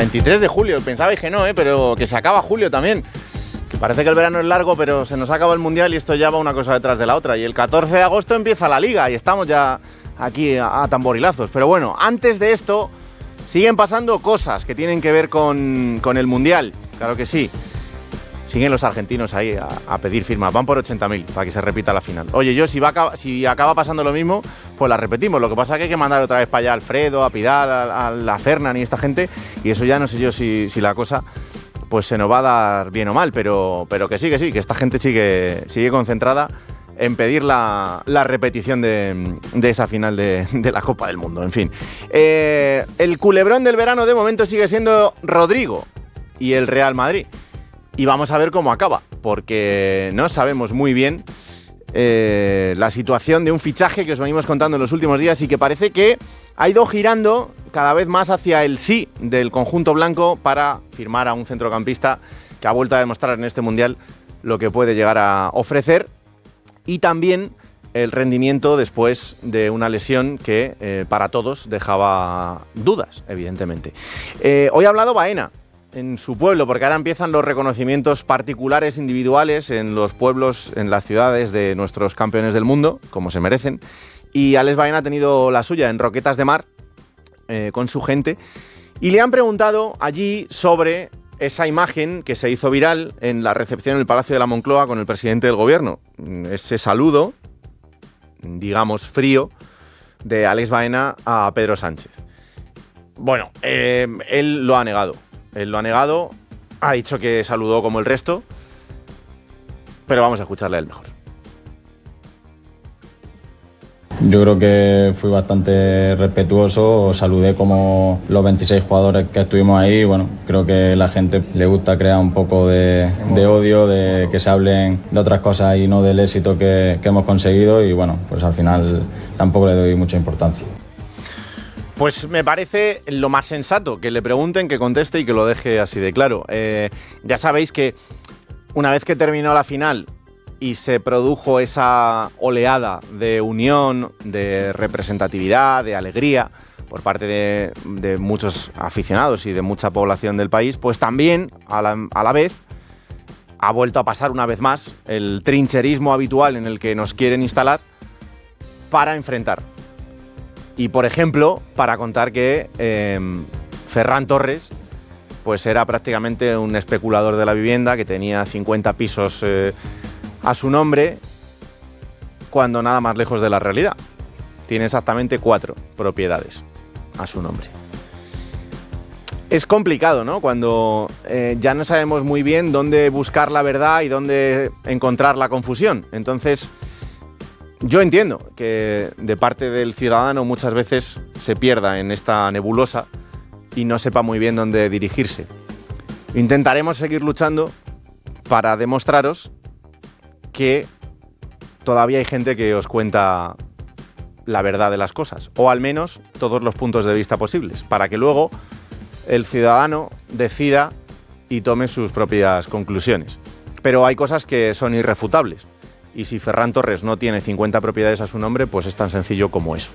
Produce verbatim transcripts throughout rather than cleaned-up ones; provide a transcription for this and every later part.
veintitrés de julio, pensabais que no, ¿eh? Pero que se acaba julio también. Que parece que el verano es largo, pero se nos acaba el Mundial y esto ya va una cosa detrás de la otra. Y el catorce de agosto empieza la Liga y estamos ya aquí a, a tamborilazos. Pero bueno, antes de esto siguen pasando cosas que tienen que ver con, con el Mundial. Claro que sí. Siguen los argentinos ahí a, a pedir firmas. Van por ochenta mil para que se repita la final. Oye, yo si, va a, si acaba pasando lo mismo, pues la repetimos. Lo que pasa es que hay que mandar otra vez para allá a Alfredo, a Pidal, a, a la Fernan y esta gente. Y eso ya no sé yo si, si la cosa pues se nos va a dar bien o mal. Pero, pero que sí, que sí, que esta gente sigue, sigue concentrada en pedir la, la repetición de, de esa final de, de la Copa del Mundo. En fin. Eh, el culebrón del verano de momento sigue siendo Rodrigo y el Real Madrid. Y vamos a ver cómo acaba, porque no sabemos muy bien eh, la situación de un fichaje que os venimos contando en los últimos días y que parece que ha ido girando cada vez más hacia el sí del conjunto blanco para firmar a un centrocampista que ha vuelto a demostrar en este Mundial lo que puede llegar a ofrecer y también el rendimiento después de una lesión que eh, para todos dejaba dudas, evidentemente. Eh, hoy ha hablado Baena en su pueblo, porque ahora empiezan los reconocimientos particulares, individuales, en los pueblos, en las ciudades de nuestros campeones del mundo, como se merecen. Y Alex Baena ha tenido la suya en Roquetas de Mar, eh, con su gente, y le han preguntado allí sobre esa imagen que se hizo viral en la recepción en el Palacio de la Moncloa con el presidente del gobierno. Ese saludo, digamos, frío, de Alex Baena a Pedro Sánchez. Bueno, eh, él lo ha negado. Él lo ha negado, ha dicho que saludó como el resto, pero vamos a escucharle a él mejor. Yo creo que fui bastante respetuoso, saludé como los veintiséis jugadores que estuvimos ahí. Bueno, creo que a la gente le gusta crear un poco de, de odio, de que se hablen de otras cosas y no del éxito que, que hemos conseguido y bueno, pues al final tampoco le doy mucha importancia. Pues me parece lo más sensato, que le pregunten, que conteste y que lo deje así de claro. Eh, ya sabéis que una vez que terminó la final y se produjo esa oleada de unión, de representatividad, de alegría por parte de, de muchos aficionados y de mucha población del país, pues también a la, a la vez ha vuelto a pasar una vez más el trincherismo habitual en el que nos quieren instalar para enfrentar. Y, por ejemplo, para contar que eh, Ferran Torres pues era prácticamente un especulador de la vivienda que tenía cincuenta pisos eh, a su nombre, cuando nada más lejos de la realidad. Tiene exactamente cuatro propiedades a su nombre. Es complicado, ¿no? Cuando eh, ya no sabemos muy bien dónde buscar la verdad y dónde encontrar la confusión. Entonces, yo entiendo que de parte del ciudadano muchas veces se pierda en esta nebulosa y no sepa muy bien dónde dirigirse. Intentaremos seguir luchando para demostraros que todavía hay gente que os cuenta la verdad de las cosas, o al menos todos los puntos de vista posibles, para que luego el ciudadano decida y tome sus propias conclusiones. Pero hay cosas que son irrefutables. Y si Ferran Torres no tiene cincuenta propiedades a su nombre, pues es tan sencillo como eso.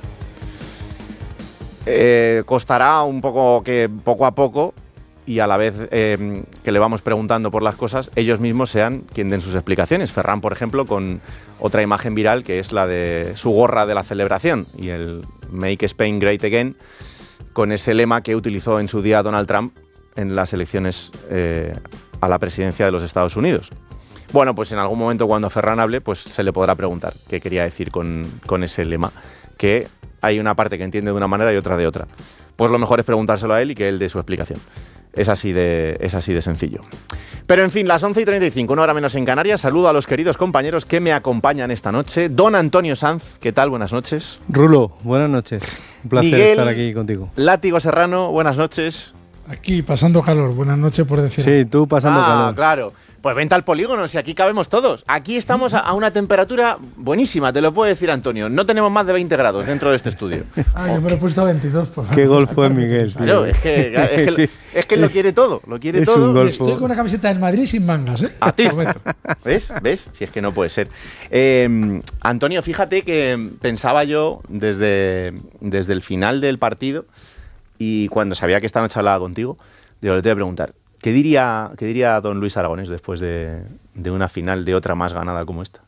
Eh, costará un poco que poco a poco, y a la vez eh, que le vamos preguntando por las cosas, ellos mismos sean quien den sus explicaciones. Ferran, por ejemplo, con otra imagen viral que es la de su gorra de la celebración y el Make Spain Great Again, con ese lema que utilizó en su día Donald Trump en las elecciones eh, a la presidencia de los Estados Unidos. Bueno, pues en algún momento cuando Ferran hable, pues se le podrá preguntar qué quería decir con, con ese lema, que hay una parte que entiende de una manera y otra de otra. Pues lo mejor es preguntárselo a él y que él dé su explicación. Es así de, es así de sencillo. Pero en fin, las once y treinta y cinco, una hora menos en Canarias. Saludo a los queridos compañeros que me acompañan esta noche. Don Antonio Sanz, ¿qué tal? Buenas noches. Rulo, buenas noches. Un placer Miguel estar aquí contigo. Látigo Serrano, buenas noches. Aquí pasando calor, buenas noches por decir. Sí, tú pasando ah, calor. Claro. Pues vente al polígono, si aquí cabemos todos. Aquí estamos a, a una temperatura buenísima, te lo puede decir Antonio. No tenemos más de veinte grados dentro de este estudio. Ah, yo me lo he puesto a veintidós, por favor. Qué gol fue Miguel, tío. Claro, es que, es que, es que lo quiere todo, lo quiere Es todo. un gol. Estoy con una camiseta del Madrid sin mangas, ¿eh? A ti. ¿Ves? ¿Ves? Si es que no puede ser. Eh, Antonio, fíjate que pensaba yo desde, desde el final del partido y cuando sabía que esta noche hablaba contigo, Digo, le te voy a preguntar, ¿qué diría, qué diría don Luis Aragonés después de, de una final de otra más ganada como esta?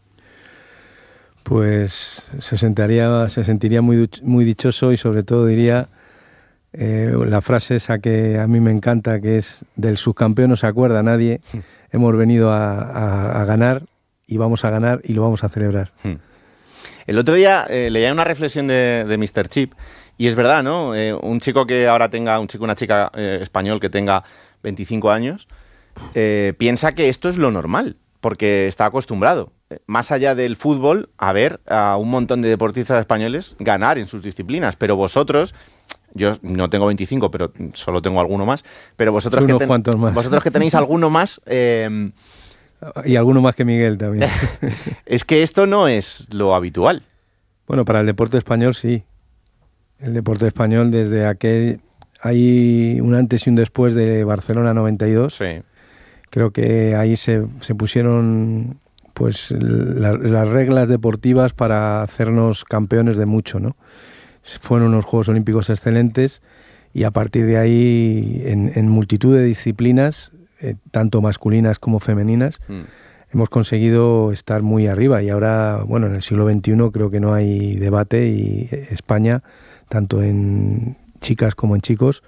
Pues se sentiría, se sentiría muy, muy dichoso y sobre todo diría eh, la frase esa que a mí me encanta, que es del subcampeón no se acuerda nadie, hemos venido a, a, a ganar y vamos a ganar y lo vamos a celebrar. El otro día eh, leía una reflexión de, de míster Chip y es verdad, ¿no? Eh, un chico que ahora tenga, un chico, una chica eh, español que tenga veinticinco años, eh, piensa que esto es lo normal, porque está acostumbrado, eh, más allá del fútbol, a ver a un montón de deportistas españoles ganar en sus disciplinas, pero vosotros... Yo no tengo veinticinco, pero solo tengo alguno más. Pero vosotros, que, ten, más. vosotros que tenéis alguno más... Eh, y alguno más que Miguel también. Es que esto no es lo habitual. Bueno, para el deporte español sí. El deporte español desde aquel... Hay un antes y un después de Barcelona noventa y dos. Sí. Creo que ahí se, se pusieron pues la, las reglas deportivas para hacernos campeones de mucho, ¿no? Fueron unos Juegos Olímpicos excelentes y a partir de ahí en, en multitud de disciplinas, eh, tanto masculinas como femeninas, mm. hemos conseguido estar muy arriba y ahora, bueno, en el siglo veintiuno creo que no hay debate y España, tanto en chicas como en chicos,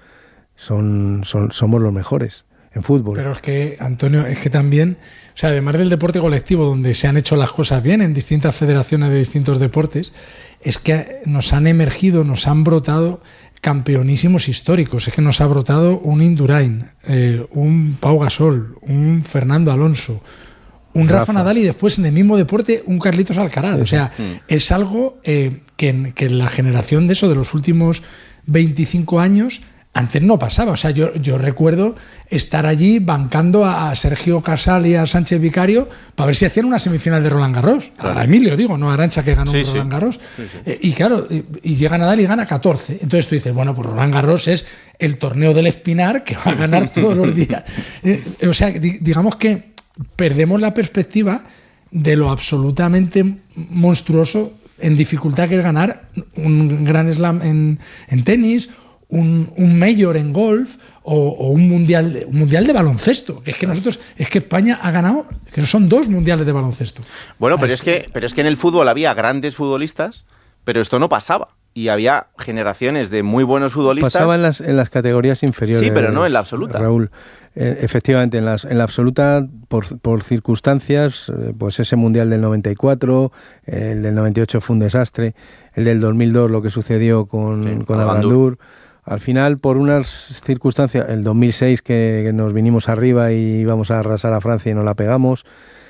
son, son somos los mejores en fútbol. Pero es que, Antonio, es que también, o sea, además del deporte colectivo, donde se han hecho las cosas bien en distintas federaciones de distintos deportes, es que nos han emergido, nos han brotado campeonísimos históricos. Es que nos ha brotado un Indurain, eh, un Pau Gasol, un Fernando Alonso, un Rafa, Rafa Nadal y después en el mismo deporte un Carlitos Alcaraz. O sea, mm. es algo eh, que, que en la generación de eso, de los últimos veinticinco años, antes no pasaba. O sea, yo, yo recuerdo estar allí bancando a Sergio Casal y a Sánchez Vicario para ver si hacían una semifinal de Roland Garros. Claro. A Emilio, digo, no a Arantxa, que ganó sí, un Roland sí. Garros. Sí, sí. Eh, y claro, y, y llega Nadal y gana catorce. Entonces tú dices, bueno, pues Roland Garros es el torneo del Espinar que va a ganar todos los días. Eh, o sea, di, digamos que perdemos la perspectiva de lo absolutamente monstruoso en dificultad que es ganar un Grand Slam en, en tenis, Un, un Major en golf o, o un mundial un mundial de baloncesto, que es que nosotros es que España ha ganado, que son dos mundiales de baloncesto. Bueno, pero es que pero es que en el fútbol había grandes futbolistas, pero esto no pasaba y había generaciones de muy buenos futbolistas. Pasaba en las en las categorías inferiores. Sí, pero no en la absoluta. Raúl, eh, efectivamente en las en la absoluta por por circunstancias, eh, pues ese mundial del noventa y cuatro, eh, el del noventa y ocho fue un desastre, el del dos mil dos lo que sucedió con sí, con Al-Bandur. Al final, por unas circunstancias, el dos mil seis que, que nos vinimos arriba y íbamos a arrasar a Francia y no la pegamos,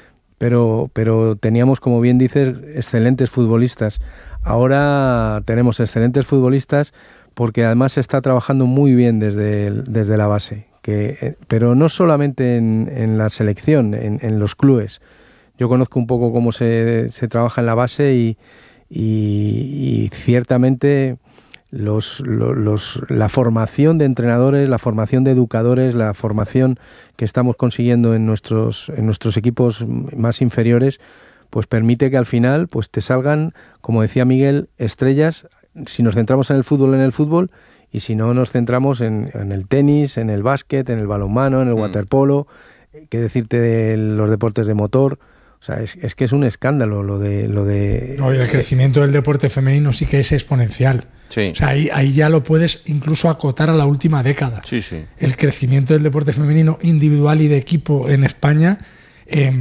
pero, pero teníamos, como bien dices, excelentes futbolistas. Ahora tenemos excelentes futbolistas porque además se está trabajando muy bien desde, desde la base, que, pero no solamente en, en la selección, en, en los clubes. Yo conozco un poco cómo se, se trabaja en la base y, y, y ciertamente... Los, los, los, la formación de entrenadores, la formación de educadores, la formación que estamos consiguiendo en nuestros, en nuestros equipos más inferiores, pues permite que al final pues te salgan, como decía Miguel, estrellas, si nos centramos en el fútbol, en el fútbol, y si no nos centramos en, en el tenis, en el básquet, en el balonmano, en el mm. waterpolo, qué decirte de los deportes de motor. O sea, es, es que es un escándalo lo de... Lo de no, y el crecimiento del deporte femenino sí que es exponencial. Sí. O sea, ahí, ahí ya lo puedes incluso acotar a la última década. Sí, sí. El crecimiento del deporte femenino individual y de equipo en España eh,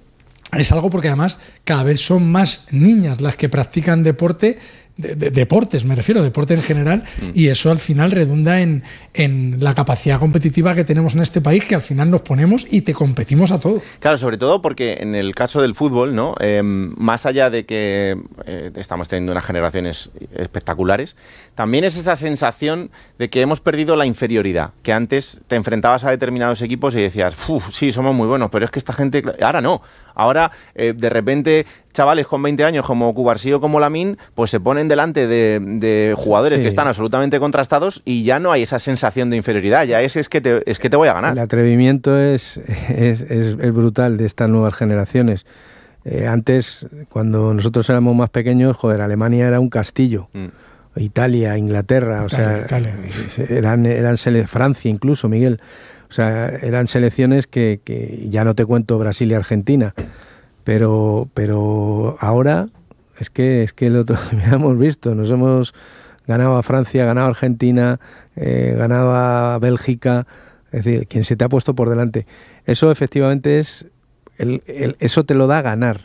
es algo porque además cada vez son más niñas las que practican deporte, de, de, deportes, me refiero, deporte en general, mm. y eso al final redunda en, en la capacidad competitiva que tenemos en este país, que al final nos ponemos y te competimos a todo. Claro, sobre todo porque en el caso del fútbol, ¿no? Eh, más allá de que eh, estamos teniendo unas generaciones espectaculares, también es esa sensación de que hemos perdido la inferioridad, que antes te enfrentabas a determinados equipos y decías, sí, somos muy buenos, pero es que esta gente... Ahora no, ahora eh, de repente chavales con veinte años como Cubarsí o como Lamine, pues se ponen delante de, de jugadores sí. que están absolutamente contrastados y ya no hay esa sensación de inferioridad, ya es, es, que, te, es que te voy a ganar. El atrevimiento es, es, es, es brutal de estas nuevas generaciones. Eh, antes, cuando nosotros éramos más pequeños, joder, Alemania era un castillo. Mm. Italia, Inglaterra, Italia, o sea, Italia. eran, eran sele- Francia incluso, Miguel. O sea, eran selecciones que, que ya no te cuento Brasil y Argentina, pero, pero ahora es que es que el otro día hemos visto, nos hemos ganado a Francia, ganado a Argentina, eh, ganado a Bélgica, es decir, quien se te ha puesto por delante. Eso efectivamente es, el, el, eso te lo da ganar.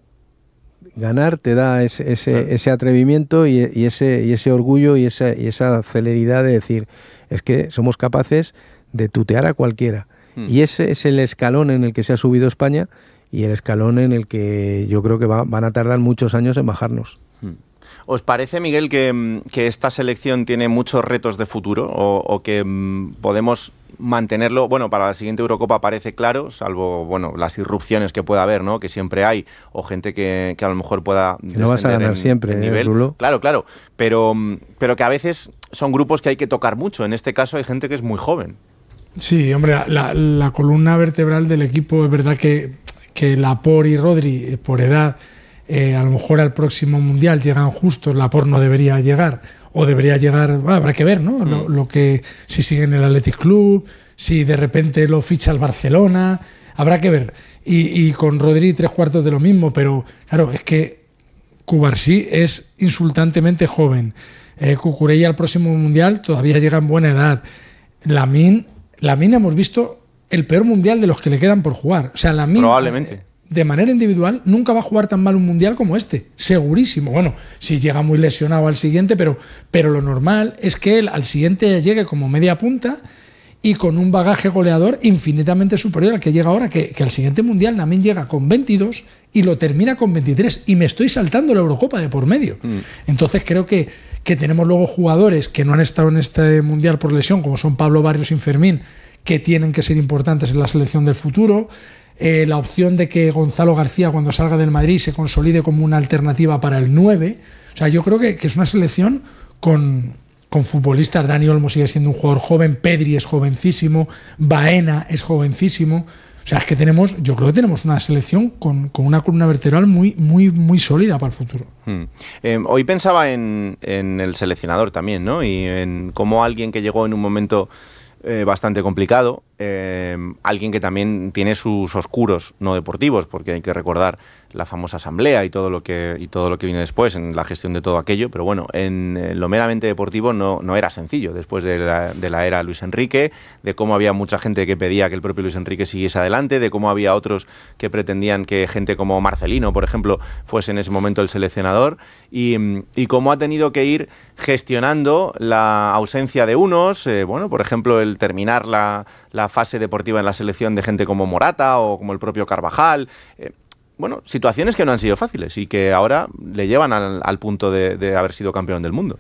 Ganar te da ese, ese, claro. ese atrevimiento y, y, ese, y ese orgullo y esa, y esa celeridad de decir, es que somos capaces de tutear a cualquiera. Mm. Y ese es el escalón en el que se ha subido España y el escalón en el que yo creo que va, van a tardar muchos años en bajarnos. Mm. ¿Os parece, Miguel, que, que esta selección tiene muchos retos de futuro o, o que mm, podemos mantenerlo? Bueno, para la siguiente Eurocopa parece claro, salvo bueno las irrupciones que pueda haber, ¿no? Que siempre hay, o gente que, que a lo mejor pueda que no vas a ganar en, siempre, en nivel. ¿eh, Rulo? Claro, claro, pero, pero que a veces son grupos que hay que tocar mucho. En este caso hay gente que es muy joven. Sí, hombre, la, la columna vertebral del equipo es verdad que, que Laporte y Rodri, por edad, eh, a lo mejor al próximo Mundial llegan justos, Laporte no debería llegar, o debería llegar, bueno, habrá que ver, ¿no? Mm. Lo, lo que, si sigue en el Athletic Club, si de repente lo ficha el Barcelona, habrá que ver. Y, y con Rodri tres cuartos de lo mismo, pero claro, es que Cubarsí es insultantemente joven. Eh, Cucurella al próximo Mundial todavía llega en buena edad. Lamine, Lamine hemos visto el peor Mundial de los que le quedan por jugar. O sea, Lamine, probablemente, de manera individual, nunca va a jugar tan mal un Mundial como este. Segurísimo. Bueno, si llega muy lesionado al siguiente, pero, pero lo normal es que él al siguiente llegue como media punta y con un bagaje goleador infinitamente superior al que llega ahora, que, que al siguiente Mundial Lamine llega con veintidós y lo termina con veintitrés. Y me estoy saltando la Eurocopa de por medio. Mm. Entonces creo que, que tenemos luego jugadores que no han estado en este Mundial por lesión, como son Pablo Barrios y Fermín, que tienen que ser importantes en la selección del futuro. Eh, la opción de que Gonzalo García, cuando salga del Madrid, se consolide como una alternativa para el nueve. O sea, yo creo que, que es una selección con, con futbolistas. Dani Olmo sigue siendo un jugador joven, Pedri es jovencísimo, Baena es jovencísimo. O sea, es que tenemos, yo creo que tenemos una selección con, con una columna vertebral muy, muy, muy sólida para el futuro. Hmm. Eh, hoy pensaba en, en el seleccionador también, ¿no? Y en cómo alguien que llegó en un momento Eh, bastante complicado, eh, alguien que también tiene sus oscuros no deportivos, porque hay que recordar la famosa asamblea y todo lo que y todo lo que viene después en la gestión de todo aquello, pero bueno, en, en lo meramente deportivo no, no era sencillo, después de la, de la era Luis Enrique, de cómo había mucha gente que pedía que el propio Luis Enrique siguiese adelante, de cómo había otros que pretendían que gente como Marcelino, por ejemplo, fuese en ese momento el seleccionador, y, y cómo ha tenido que ir gestionando la ausencia de unos, eh, bueno, por ejemplo, el terminar la, la fase deportiva en la selección de gente como Morata o como el propio Carvajal. Eh, bueno, situaciones que no han sido fáciles y que ahora le llevan al, al punto de, de haber sido campeón del mundo.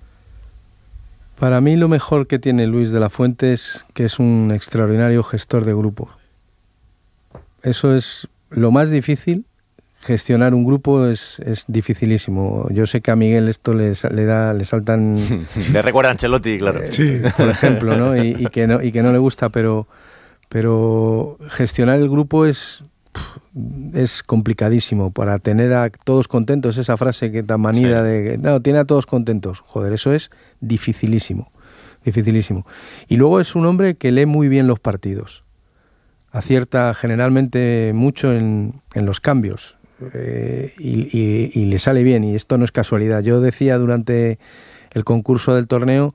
Para mí lo mejor que tiene Luis de la Fuente es que es un extraordinario gestor de grupos. Eso es lo más difícil. Gestionar un grupo es, es dificilísimo. Yo sé que a Miguel esto le, le da, le saltan... Le recuerda a Ancelotti, claro. Eh, sí. Por ejemplo, ¿no? Y, y, que no, y que no le gusta, pero, pero gestionar el grupo es, es complicadísimo. Para tener a todos contentos, esa frase que tan manida sí. de... No, tiene a todos contentos. Joder, eso es dificilísimo. Dificilísimo. Y luego es un hombre que lee muy bien los partidos. Acierta generalmente mucho en, en los cambios. Eh, y, y, y le sale bien, y esto no es casualidad. Yo decía durante el concurso del torneo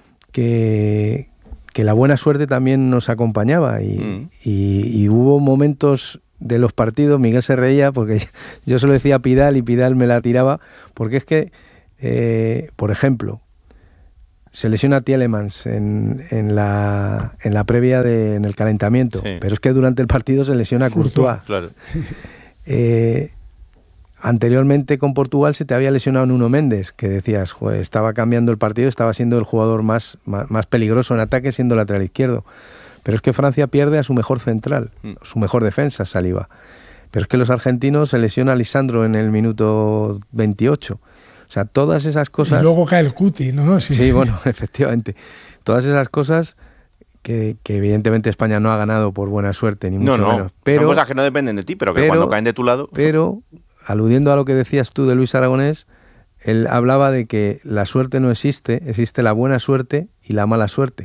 que, que la buena suerte también nos acompañaba y, mm. y, y hubo momentos de los partidos, Miguel se reía porque yo se lo decía a Pidal y Pidal me la tiraba, porque es que, eh, por ejemplo, se lesiona Tielemans en, en, la, en la previa, de, en el calentamiento, sí. pero es que durante el partido se lesiona Courtois. Claro. Eh, anteriormente con Portugal se te había lesionado Nuno Méndez, que decías, joder, estaba cambiando el partido, estaba siendo el jugador más, más, más peligroso en ataque, siendo lateral izquierdo. Pero es que Francia pierde a su mejor central, mm. su mejor defensa, Saliba. Pero es que los argentinos se lesiona a Lisandro en el minuto veintiocho. O sea, todas esas cosas... Y luego cae el Cuti, ¿no? Sí, sí, bueno, efectivamente. Todas esas cosas... Que, que evidentemente España no ha ganado por buena suerte, ni mucho no, no. menos. Pero, son cosas que no dependen de ti, pero que pero, cuando caen de tu lado... Pero, aludiendo a lo que decías tú de Luis Aragonés, él hablaba de que la suerte no existe, existe la buena suerte y la mala suerte.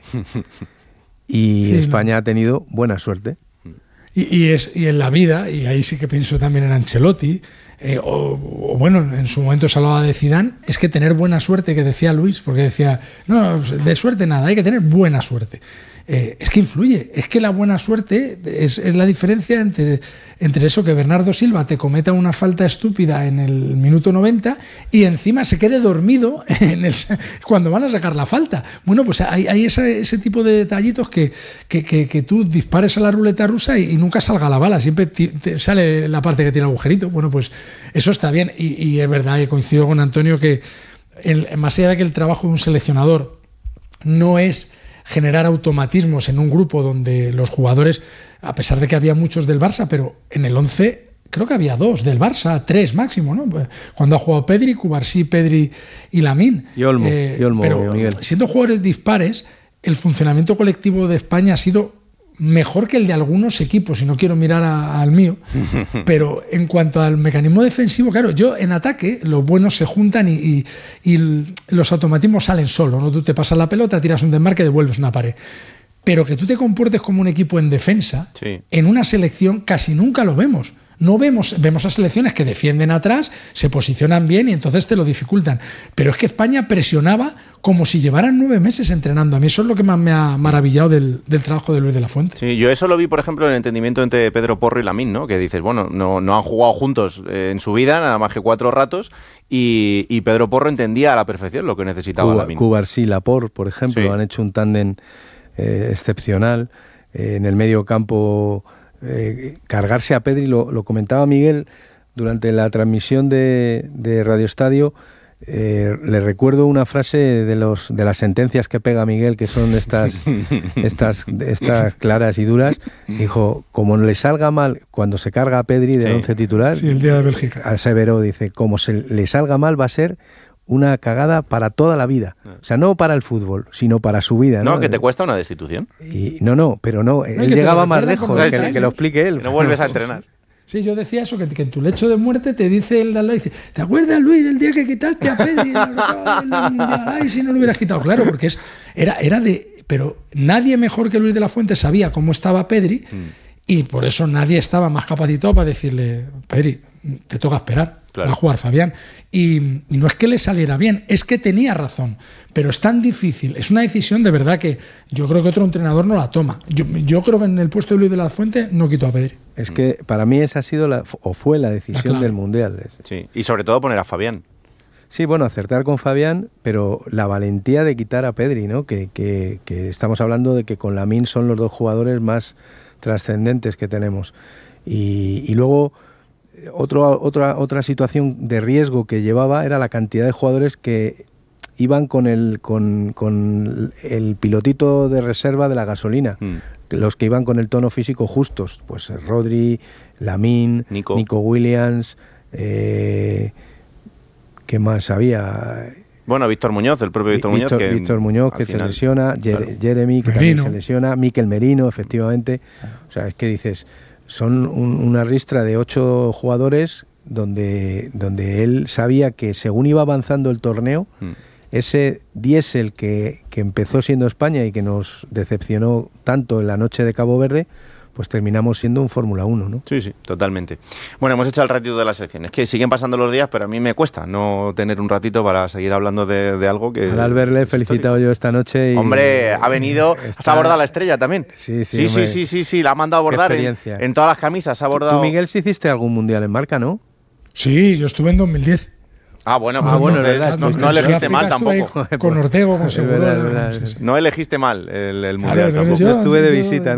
Y sí, España no. ha tenido buena suerte. Y, y, es, y en la vida, y ahí sí que pienso también en Ancelotti, eh, o, o bueno, en su momento se hablaba de Zidane, es que tener buena suerte, que decía Luis, porque decía, no, de suerte nada, hay que tener buena suerte. Eh, es que influye, es que la buena suerte es, es la diferencia entre, entre eso que Bernardo Silva te cometa una falta estúpida en el minuto noventa y encima se quede dormido en el, cuando van a sacar la falta. Bueno, pues hay, hay ese, ese tipo de detallitos que, que, que, que tú dispares a la ruleta rusa y, y nunca salga la bala, siempre te, te sale la parte que tiene agujerito. Bueno, pues eso está bien y, y es verdad, y coincido con Antonio que el, más allá de que el trabajo de un seleccionador no es generar automatismos en un grupo donde los jugadores, a pesar de que había muchos del Barça, pero en el once creo que había dos del Barça, tres máximo, ¿no? Cuando ha jugado Pedri, Cubarsí, Pedri y Lamine. Y Olmo, eh, y Olmo pero Miguel. Siendo jugadores dispares, el funcionamiento colectivo de España ha sido mejor que el de algunos equipos, y no quiero mirar a, al mío, pero en cuanto al mecanismo defensivo, claro, yo en ataque los buenos se juntan y, y, y los automatismos salen solos, ¿no? Tú te pasas la pelota, tiras un desmarque, devuelves una pared. Pero que tú te comportes como un equipo en defensa, sí. En una selección casi nunca lo vemos. No vemos, vemos a selecciones que defienden atrás, se posicionan bien y entonces te lo dificultan. Pero es que España presionaba como si llevaran nueve meses entrenando. A mí eso es lo que más me ha maravillado del, del trabajo de Luis de la Fuente. Sí, yo eso lo vi, por ejemplo, en el entendimiento entre Pedro Porro y Lamine, ¿no? Que dices, bueno, no, no han jugado juntos eh, en su vida, nada más que cuatro ratos, y, y Pedro Porro entendía a la perfección lo que necesitaba Cuba, Lamine. Cubarsí y Laporte, por ejemplo, sí. Han hecho un tándem eh, excepcional. Eh, en el medio campo... Eh, cargarse a Pedri, lo, lo comentaba Miguel durante la transmisión de, de Radio Estadio. Eh, le recuerdo una frase de los de las sentencias que pega Miguel, que son estas estas estas claras y duras. Dijo, como le salga mal cuando se carga a Pedri del sí. once titular, sí, el día de Bélgica, aseveró, dice, como se le salga mal va a ser una cagada para toda la vida. O sea, no para el fútbol, sino para su vida. No, no que te cuesta una destitución. Y, no, no, pero no, no él llegaba más lejos, que, que, que lo explique él. Que no vuelves a entrenar. Sí, yo decía eso, que, que en tu lecho de muerte te dice el de al lado, dice, ¿te acuerdas, Luis, el día que quitaste a Pedri? Ay, si no lo hubieras quitado. Claro, porque es, era, era de... Pero nadie mejor que Luis de la Fuente sabía cómo estaba Pedri mm. y por eso nadie estaba más capacitado para decirle, Pedri, te toca esperar. Claro. Va a jugar Fabián. Y, y no es que le saliera bien, es que tenía razón. Pero es tan difícil, es una decisión de verdad que yo creo que otro entrenador no la toma. Yo, yo creo que en el puesto de Luis de la Fuente no quitó a Pedri. Es que para mí esa ha sido la, o fue la decisión la del Mundial. Sí, y sobre todo poner a Fabián. Sí, bueno, acertar con Fabián, pero la valentía de quitar a Pedri, ¿no? Que, que, que estamos hablando de que con Lamine son los dos jugadores más trascendentes que tenemos. Y, y luego... Otro, otra, otra situación de riesgo que llevaba era la cantidad de jugadores que iban con el, con, con el pilotito de reserva de la gasolina, mm. los que iban con el tono físico justos, pues Rodri, Lamine, Nico, Nico Williams, eh, ¿qué más había? Bueno, Víctor Muñoz, el propio Víctor, Víctor Muñoz. Que Víctor Muñoz, que final, se lesiona, claro. Jeremy, que Merino. También se lesiona, Mikel Merino, efectivamente. O sea, es que dices... Son un, una ristra de ocho jugadores donde, donde él sabía que según iba avanzando el torneo, mm. ese diésel que, que empezó siendo España y que nos decepcionó tanto en la noche de Cabo Verde, pues terminamos siendo un Fórmula uno, ¿no? Sí, sí, totalmente. Bueno, hemos hecho el ratito de las secciones, que siguen pasando los días, pero a mí me cuesta no tener un ratito para seguir hablando de, de algo que... Al Albert le he felicitado yo esta noche y... Hombre, ha venido... Está... ¿Has abordado la estrella también? Sí, sí, sí, sí, sí, sí, sí, la ha mandado a abordar en, en todas las camisas, ha abordado... ¿Tú, Miguel, sí hiciste algún mundial en marca, no? Sí, yo estuve en dos mil diez. Ah, bueno, ah, bueno, no, verdad, no, no, no elegiste mal tampoco. Con Ortego, con Seguro. No elegiste mal el, el mundial claro, tampoco. Yo estuve de visita.